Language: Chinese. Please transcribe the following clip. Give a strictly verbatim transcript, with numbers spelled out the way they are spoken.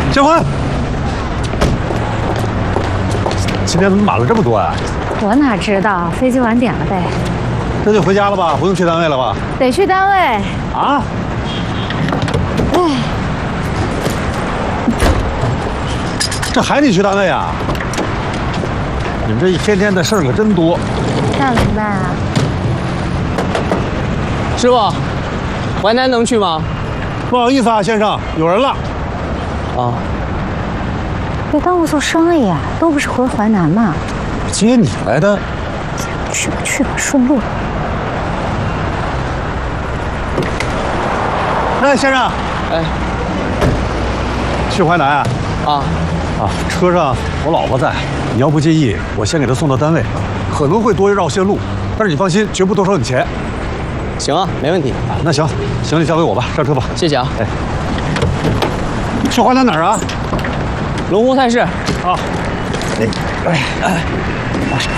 建欢，今天怎么满了这么多呀？ 我哪知道，飞机晚点了呗。 这就回家了吧？不用去单位了吧？ 得去单位。 啊？ 哎， 这还得去单位啊？你们这一天天的事儿可真多。 那怎么办啊？ 师傅，淮南能去吗？ 不好意思啊，先生，有人了。 啊， 别耽误做生意啊，都不是回淮南嘛。 接你来的。 去吧去吧，顺路。 哎，先生。 哎。 去淮南啊？ 啊。 啊，车上我老婆在，你要不介意，我先给她送到单位，可能会多绕些路，但是你放心，绝不多收你钱。 行啊，没问题。 啊，那行，行李交给我吧，上车吧。 谢谢啊。 哎，去淮南哪儿啊？ 龙湖菜市。 啊。哎哎哎。